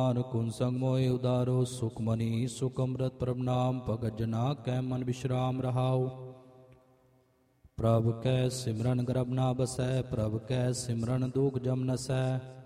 ਕੁਨ ਸੰਗ ਮੋਹਿ ਉਦਾਰੋ ਸੁਖਮਨੀ ਸੁਖ ਅੰਮ੍ਰਿਤ ਪ੍ਰਭ ਨਾਮ ਭਗਤ ਜਨਾ ਕੈ ਮਨ ਵਿਸ਼ਰਾਮ ਰਹਾਉ। ਪ੍ਰਭ ਕੈ ਸਿਮਰਨ ਗਰਭ ਨਾ ਬਸੈ ਪ੍ਰਭ ਕੈ ਸਿਮਰਨ ਦੁਖ ਜਮ ਨਸੈ।